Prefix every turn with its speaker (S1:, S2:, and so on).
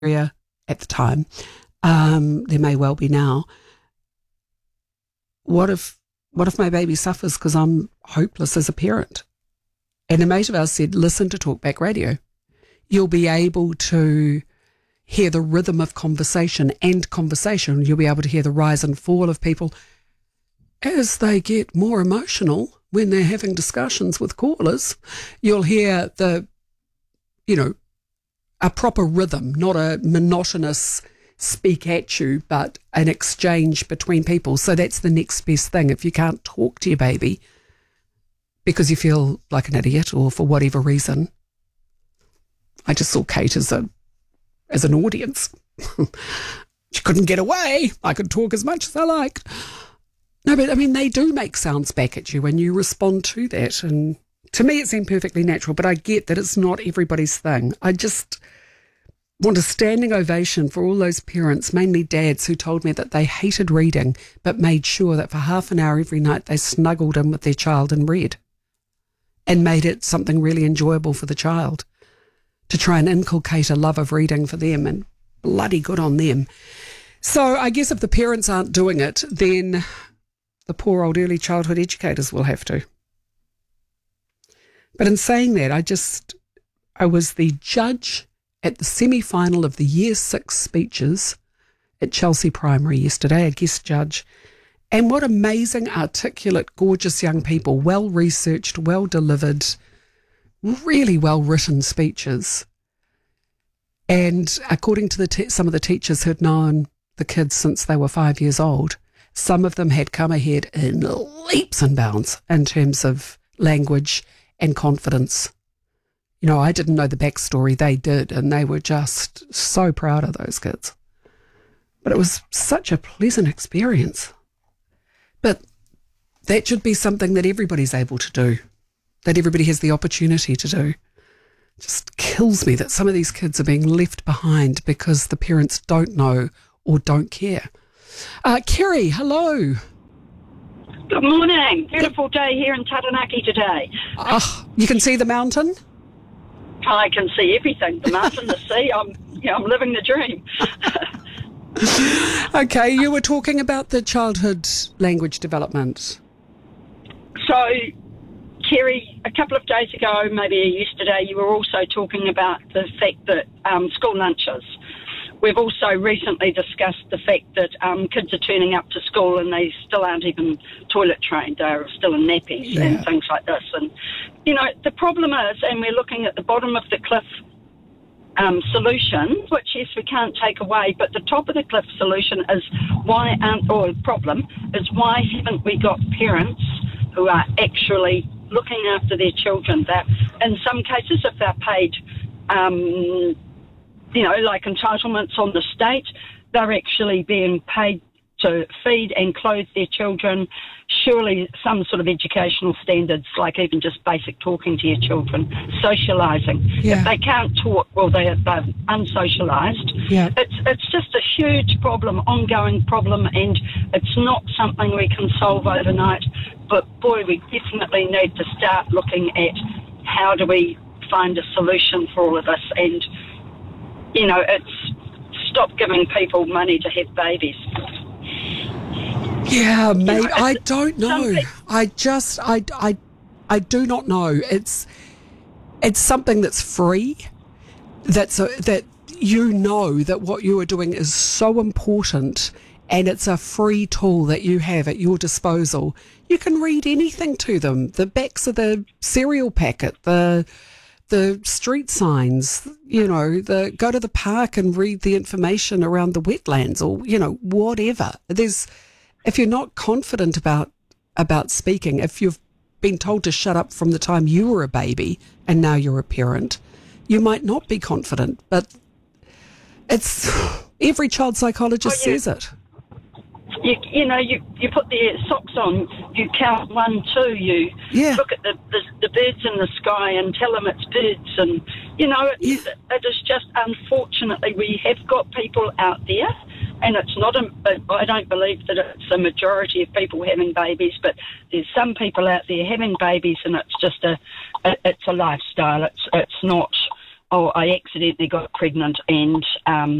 S1: area at the time. There may well be now. What if my baby suffers because I'm hopeless as a parent? And a mate of ours said, listen to Talkback Radio. You'll be able to hear the rhythm of conversation and conversation. You'll be able to hear the rise and fall of people as they get more emotional when they're having discussions with callers. You'll hear a proper rhythm, not a monotonous speak at you, but an exchange between people. So that's the next best thing. If you can't talk to your baby because you feel like an idiot or for whatever reason, I just saw Kate as an audience. She couldn't get away. I could talk as much as I liked. No, but I mean, they do make sounds back at you when you respond to that. And to me, it seemed perfectly natural, but I get that it's not everybody's thing. I just want a standing ovation for all those parents, mainly dads, who told me that they hated reading, but made sure that for half an hour every night they snuggled in with their child and read and made it something really enjoyable for the child to try and inculcate a love of reading for them, and bloody good on them. So I guess if the parents aren't doing it, then the poor old early childhood educators will have to. But in saying that, I was the judge at the semi-final of the Year 6 speeches at Chelsea Primary yesterday, a guest judge. And what amazing, articulate, gorgeous young people, well-researched, well-delivered, really well-written speeches. And according to some of the teachers who'd known the kids since they were 5 years old, some of them had come ahead in leaps and bounds in terms of language and confidence. You know, I didn't know the backstory, they did, and they were just so proud of those kids. But it was such a pleasant experience. But that should be something that everybody's able to do, that everybody has the opportunity to do. It just kills me that some of these kids are being left behind because the parents don't know or don't care. Kerry, hello.
S2: Good morning. Beautiful day here in Taranaki today.
S1: You can see the mountain?
S2: I can see everything. The mountain, the sea. I'm living the dream.
S1: Okay, you were talking about the childhood language development.
S2: So, Kerry, a couple of days ago, maybe yesterday, you were also talking about the fact that school lunches. We've also recently discussed the fact that kids are turning up to school and they still aren't even toilet trained. They're still in nappies and things like this. And, the problem is, and we're looking at the bottom of the cliff solution, which, yes, we can't take away, but the top of the cliff solution is why haven't we got parents who are actually looking after their children? That in some cases, if they're paid like entitlements on the state, they're actually being paid to feed and clothe their children. Surely some sort of educational standards, like even just basic talking to your children, socialising.
S1: Yeah.
S2: If they can't talk, well, they're unsocialised.
S1: Yeah.
S2: It's just a huge problem, ongoing problem, and it's not something we can solve overnight. But boy, we definitely need to start looking at how do we find a solution for all of this. And it's stop giving people money to have babies.
S1: Yeah, mate, I don't know. I do not know. It's something that's free. That what you are doing is so important, and it's a free tool that you have at your disposal. You can read anything to them. The backs of the cereal packet, the street signs, go to the park and read the information around the wetlands, or, whatever. If you're not confident about speaking, if you've been told to shut up from the time you were a baby and now you're a parent, you might not be confident, but every child psychologist says it.
S2: You put the socks on, you count 1, 2, you look at the birds in the sky and tell them it's birds, and it is just, unfortunately, we have got people out there, and it's not I don't believe that it's a majority of people having babies, but there's some people out there having babies, and it's just it's a lifestyle. It's not oh, I accidentally got pregnant and